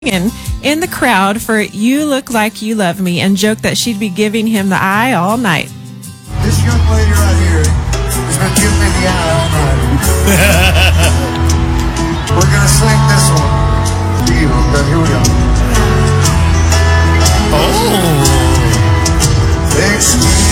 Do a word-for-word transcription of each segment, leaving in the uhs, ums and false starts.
in the crowd for "You Look Like You Love Me" and joked that she'd be giving him the eye all night. This young lady right here has been giving me the eye all night. We're going to sing this one to you, but here we go. Oh. Excuse me.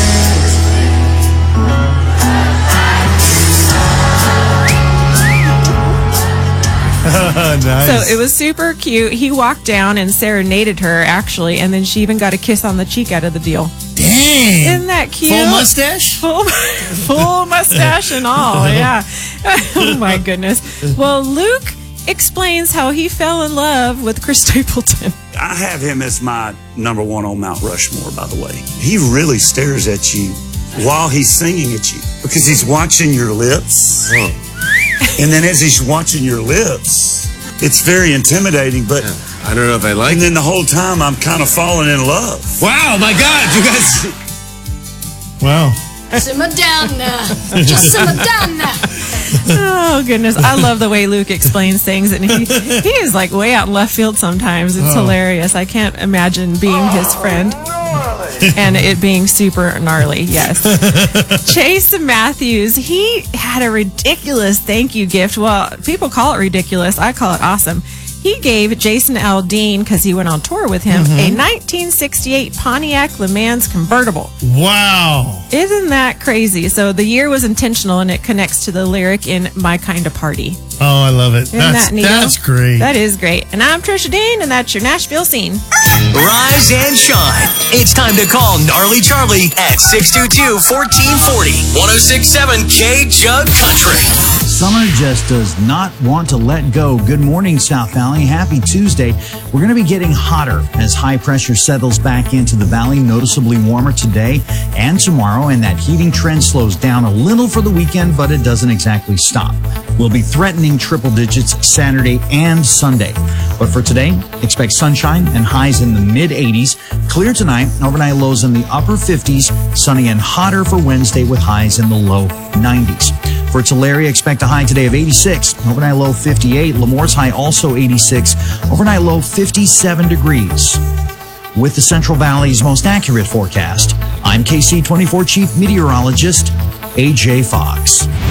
Nice. So it was super cute. He walked down and serenaded her, actually, and then she even got a kiss on the cheek out of the deal. Dang. Isn't that cute? Full mustache? Full, full mustache and all, yeah. Oh, my goodness. Well, Luke explains how he fell in love with Chris Stapleton. I have him as my number one on Mount Rushmore, by the way. He really stares at you while he's singing at you because he's watching your lips. Oh. And then as he's watching your lips, it's very intimidating, but I don't know if I like and it. then the whole time I'm kind of falling in love. Wow, my God, you guys. Wow. Simmer down now. Just simmer down now. Oh, goodness. I love the way Luke explains things, and he, he is like way out in left field sometimes. It's oh. hilarious. I can't imagine being his friend. And it being super gnarly, yes. Chase Matthews, he had a ridiculous thank you gift. Well, people call it ridiculous. I call it awesome. He gave Jason Aldean, because he went on tour with him, mm-hmm. a nineteen sixty-eight Pontiac Le Mans convertible. Wow. Isn't that crazy? So the year was intentional, and it connects to the lyric in My Kinda Party. Oh, I love it. Isn't that's, that neat? That's great. That is great. And I'm Trisha Dean, and that's your Nashville scene. Rise and shine. It's time to call Gnarly Charlie at six two two, one four four zero, one oh six seven K Jug Country. Summer just does not want to let go. Good morning, South Valley. Happy Tuesday. We're going to be getting hotter as high pressure settles back into the valley, noticeably warmer today and tomorrow, and that heating trend slows down a little for the weekend, but it doesn't exactly stop. We'll be threatening triple digits Saturday and Sunday. But for today, expect sunshine and highs in the mid eighties. Clear tonight, overnight lows in the upper fifties, sunny and hotter for Wednesday with highs in the low nineties. For Tulare, expect a high today of eighty-six, overnight low fifty-eight. Lemore's high also eighty-six, overnight low fifty-seven degrees. With the Central Valley's most accurate forecast, I'm K C twenty-four Chief Meteorologist A J Fox.